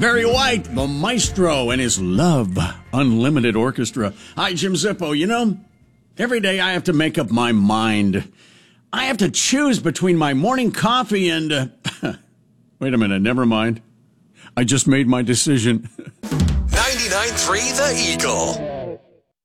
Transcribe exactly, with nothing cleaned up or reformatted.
Barry White, the maestro, and his Love Unlimited Orchestra. Hi, Jim Zippo. You know, every day I have to make up my mind. I have to choose between my morning coffee and... Uh, wait a minute, never mind. I just made my decision. ninety-nine point three The Eagle.